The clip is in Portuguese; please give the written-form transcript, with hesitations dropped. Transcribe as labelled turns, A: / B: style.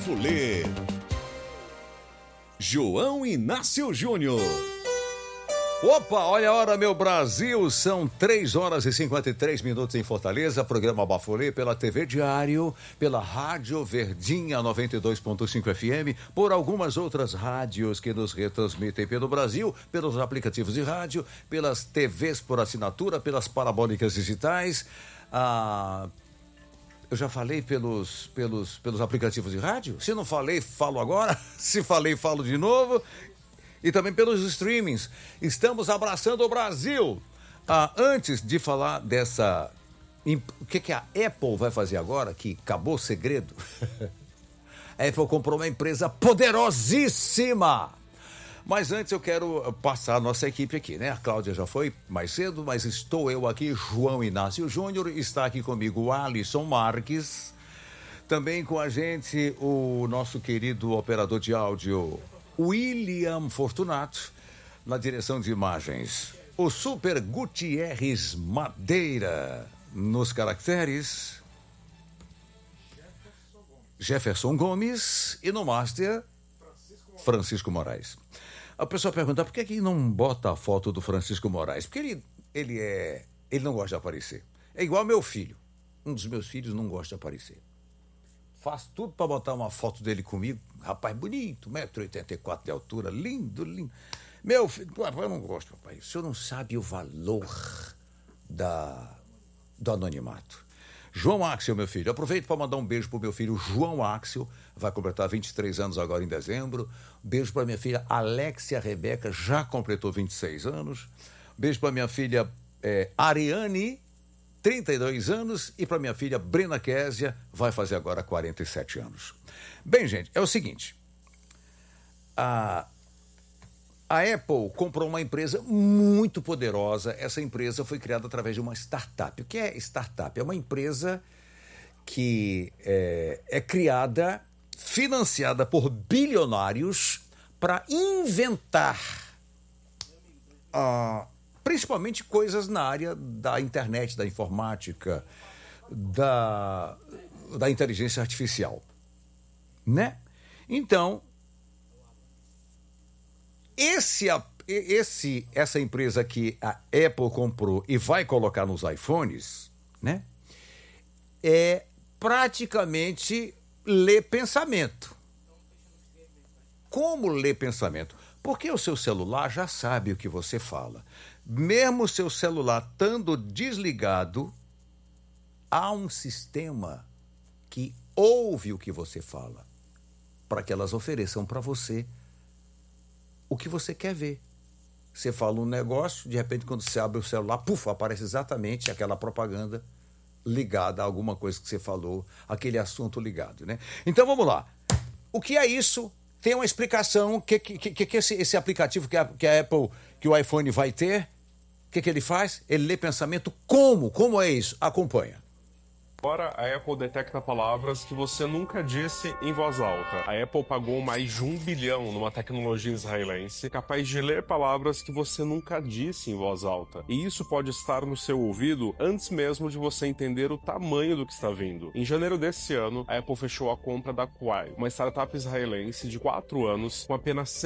A: Bafulê. João Inácio Júnior.
B: Opa, olha a hora, meu Brasil, são 3 horas e 53 minutos em Fortaleza, programa Bafulê pela TV Diário, pela Rádio Verdinha 92.5 FM, por algumas outras rádios que nos retransmitem pelo Brasil, pelos aplicativos de rádio, pelas TVs por assinatura, pelas parabólicas digitais, eu já falei pelos aplicativos de rádio? Se não falei, falo agora, se falei, falo de novo. E também pelos streamings. Estamos abraçando o Brasil. Antes de falar dessa... O que a Apple vai fazer agora, que acabou o segredo? A Apple comprou uma empresa poderosíssima. Mas antes eu quero passar a nossa equipe aqui, né? A Cláudia já foi mais cedo, mas estou eu aqui, João Inácio Júnior. Está aqui comigo o Alisson Marques. Também com a gente o nosso querido operador de áudio... William Fortunato, na direção de imagens. O Super Gutierrez Madeira, nos caracteres. Jefferson Gomes e no Master, Francisco Moraes. A pessoa pergunta, por que não bota a foto do Francisco Moraes? Porque ele não gosta de aparecer. É igual meu filho. Um dos meus filhos não gosta de aparecer. Faz tudo para botar uma foto dele comigo. Rapaz bonito, 1,84 m de altura, lindo, lindo. Meu filho, eu não gosto, papai. O senhor não sabe o valor do anonimato. João Axel, meu filho. Aproveito para mandar um beijo pro meu filho João Axel. Vai completar 23 anos agora em dezembro. Beijo para minha filha Alexia Rebeca, já completou 26 anos. Beijo para minha filha Ariane, 32 anos, e para minha filha Brena Késia, vai fazer agora 47 anos. Bem, gente, é o seguinte, a Apple comprou uma empresa muito poderosa. Essa empresa foi criada através de uma startup. O que é startup? É uma empresa que é criada, financiada por bilionários para inventar principalmente coisas na área da internet, da informática, da inteligência artificial, né? Então, essa empresa que a Apple comprou e vai colocar nos iPhones, né? É praticamente ler pensamento. Como ler pensamento? Porque o seu celular já sabe o que você fala. Mesmo o seu celular estando desligado, há um sistema que ouve o que você fala, para que elas ofereçam para você o que você quer ver. Você fala um negócio, de repente, quando você abre o celular, puf, aparece exatamente aquela propaganda ligada a alguma coisa que você falou, aquele assunto ligado, né? Então, vamos lá. O que é isso? Tem uma explicação. O que esse aplicativo que a Apple, que o iPhone vai ter, o que ele faz? Ele lê pensamento. Como? Como é isso? Acompanha.
C: Agora a Apple detecta palavras que você nunca disse em voz alta. A Apple pagou mais de 1 bilhão numa tecnologia israelense capaz de ler palavras que você nunca disse em voz alta. E isso pode estar no seu ouvido antes mesmo de você entender o tamanho do que está vindo. Em janeiro desse ano, a Apple fechou a compra da Kwai, uma startup israelense de 4 anos com apenas